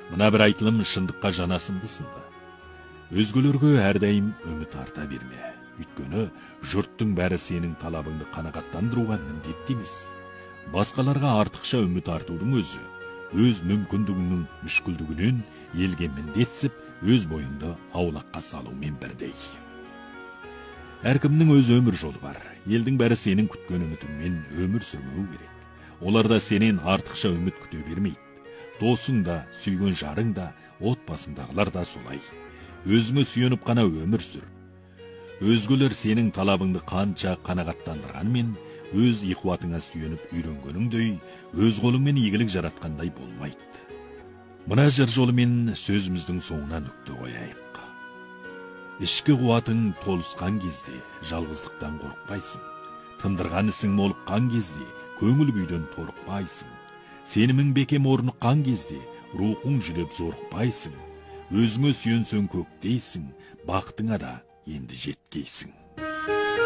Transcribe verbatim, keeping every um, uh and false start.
Мына бір айтылым шындыққа жанасымды сынды. Өзгелерге әрдайым үміт арта берме. Өйткені жұрттың бәрі сенің талабыңды қанағаттандыруға міндетті емес. Басқаларға артықша үміт артудың өзі, өз мүмкіндігінің мүшкілдігінен елге міндетсіп, өз бойыңды аулаққа салумен бірдей. Әркімнің өз өмір жолы бар. Елдің бәрі сенің күткен үмітіңмен өмір сүрмеу керек. Оларда сенен артықша үміт күте бермейді. Досың да, сүйген жарың да, отбасыңдағылар да солай. Өзіңе сүйеніп қана өмір сүр. Өзгелер сенің талабыңды қанша қанағаттандырғанмен, өз иқуатыңа сүйеніп үйренгеніңдей, өз қолыңмен игілік жаратқандай болмайды. Мына жыр жолымен сөзіміздің соңына нүкте қояйық. Ішкі қуатың толысқан кезде жалғыздықтан қорықпайсың. Тындырған ісің молыққан кезде көңіл күйден торықпайсың. Сенімің бекем орныққан кезде рухың жүдеп зорықпайсың. Өзіңе сүйенсең көктейсің, бақытыңа да енді жеткейсің.